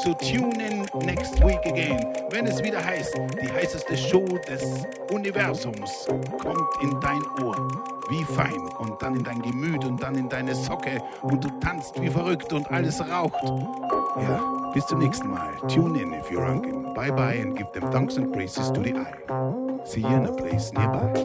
So tune in next week again, wenn es wieder heißt, die heißeste Show des Universums kommt in dein Ohr. Wie fein und dann in dein Gemüt und dann in deine Socke und du tanzt wie verrückt und alles raucht. Ja, bis zum nächsten Mal. Tune in if you're drunken. Bye bye and give them thanks and praises to the eye. See you in a place nearby.